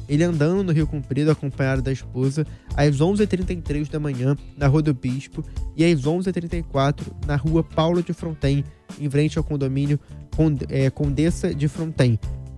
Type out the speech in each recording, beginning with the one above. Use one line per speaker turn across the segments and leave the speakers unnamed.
ele andando no Rio Comprido, acompanhado da esposa, às 11h33 da manhã, na Rua do Bispo, e às 11h34, na Rua Paulo de Fronten, em frente ao condomínio Condessa de Fronten,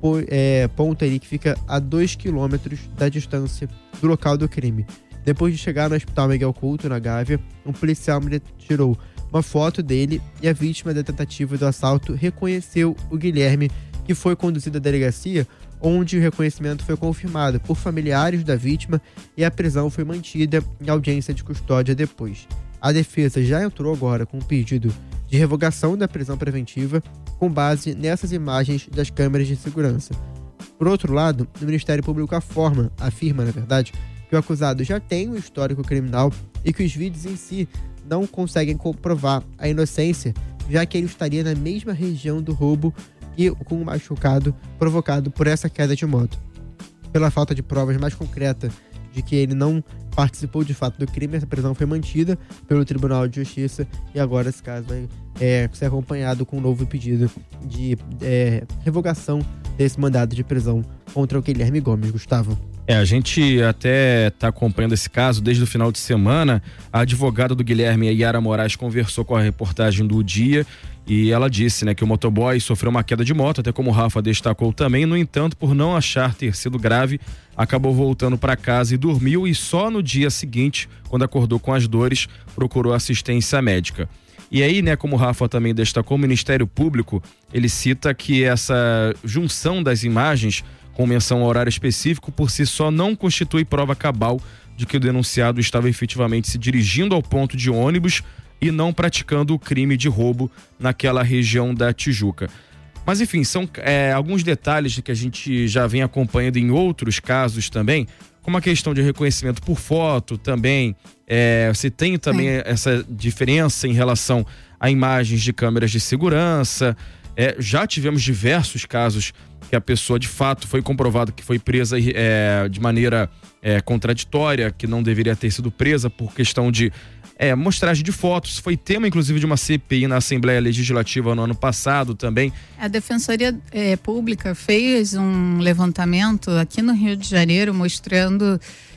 ponto ali que fica a 2 quilômetros da distância do local do crime. Depois de chegar no Hospital Miguel Couto, na Gávea, um policial tirou uma foto dele e a vítima da tentativa do assalto reconheceu o Guilherme, que foi conduzido à delegacia, onde o reconhecimento foi confirmado por familiares da vítima e a prisão foi mantida em audiência de custódia depois. A defesa já entrou agora com um pedido de revogação da prisão preventiva com base nessas imagens das câmeras de segurança. Por outro lado, o Ministério Público afirma, na verdade, que o acusado já tem um histórico criminal e que os vídeos em si não conseguem comprovar a inocência, já que ele estaria na mesma região do roubo e com o machucado provocado por essa queda de moto. Pela falta de provas mais concretas de que ele não participou de fato do crime, essa prisão foi mantida pelo Tribunal de Justiça e agora esse caso vai ser acompanhado com um novo pedido de revogação desse mandado de prisão contra o Guilherme Gomes. Gustavo.
A gente até está acompanhando esse caso desde o final de semana. A advogada do Guilherme, a Yara Moraes, conversou com a reportagem do Dia e ela disse, que o motoboy sofreu uma queda de moto, até como o Rafa destacou também. No entanto, por não achar ter sido grave, acabou voltando para casa e dormiu, e só no dia seguinte, quando acordou com as dores, procurou assistência médica. E aí, como o Rafa também destacou, o Ministério Público, ele cita que essa junção das imagens com menção ao horário específico, por si só não constitui prova cabal de que o denunciado estava efetivamente se dirigindo ao ponto de ônibus e não praticando o crime de roubo naquela região da Tijuca. Mas enfim, são alguns detalhes que a gente já vem acompanhando em outros casos também, como a questão de reconhecimento por foto também. Você tem também essa diferença em relação a imagens de câmeras de segurança. Já tivemos diversos casos que a pessoa de fato foi comprovado que foi presa de maneira contraditória, que não deveria ter sido presa por questão de mostragem de fotos. Foi tema inclusive de uma CPI na Assembleia Legislativa no ano passado também. A Defensoria Pública fez um levantamento aqui no Rio de Janeiro mostrando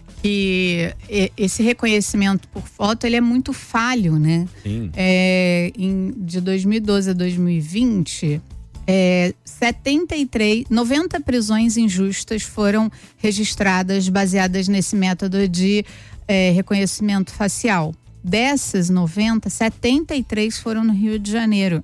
que esse reconhecimento por foto ele é muito falho, né? Sim. De 2012 a 2020, 90 prisões injustas foram registradas baseadas nesse método de reconhecimento facial. Dessas 90, 73 foram no Rio de Janeiro.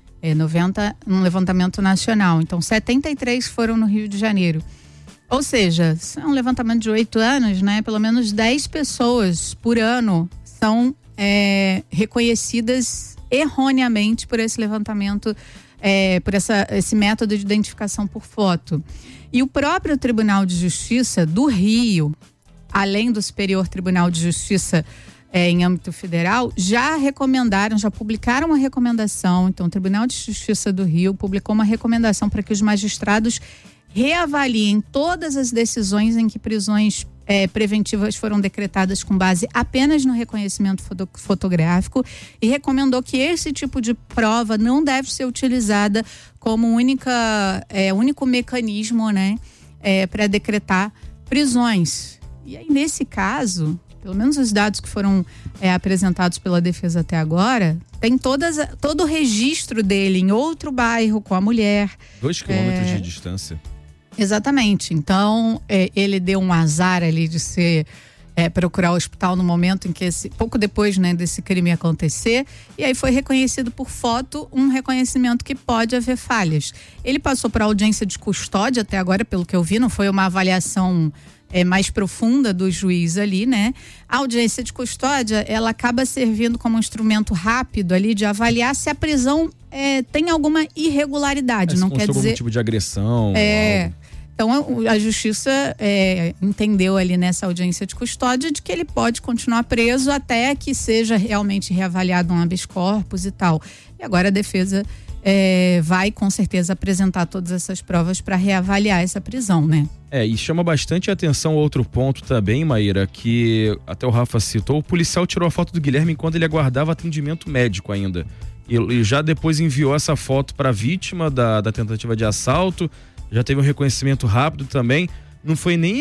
90 num levantamento nacional. Então, 73 foram no Rio de Janeiro. Ou seja, é um levantamento de 8 anos, né? Pelo menos 10 pessoas por ano são reconhecidas erroneamente por esse levantamento, por esse método de identificação por foto. E o próprio Tribunal de Justiça do Rio, além do Superior Tribunal de Justiça em âmbito federal, já publicaram uma recomendação. Então, o Tribunal de Justiça do Rio publicou uma recomendação para que os magistrados reavaliem todas as decisões em que prisões preventivas foram decretadas com base apenas no reconhecimento fotográfico, e recomendou que esse tipo de prova não deve ser utilizada como único mecanismo, para decretar prisões. E aí, nesse caso, pelo menos os dados que foram apresentados pela defesa até agora, tem todo o registro dele em outro bairro com a mulher. 2 quilômetros de distância. Exatamente. Então, ele deu um azar ali de procurar o hospital no momento em que pouco depois, desse crime acontecer, e aí foi reconhecido por foto, um reconhecimento que pode haver falhas. Ele passou para audiência de custódia até agora, pelo que eu vi, não foi uma avaliação mais profunda do juiz ali, A audiência de custódia, ela acaba servindo como um instrumento rápido ali de avaliar se a prisão tem alguma irregularidade. Não quer dizer algum tipo de agressão. Então a justiça entendeu ali nessa audiência de custódia de que ele pode continuar preso até que seja realmente reavaliado um habeas corpus e tal. E agora a defesa vai com certeza apresentar todas essas provas para reavaliar essa prisão, E chama bastante atenção outro ponto também, Maíra, que até o Rafa citou: o policial tirou a foto do Guilherme enquanto ele aguardava atendimento médico ainda. E já depois enviou essa foto para a vítima da tentativa de assalto. Já teve um reconhecimento rápido também. Não foi nem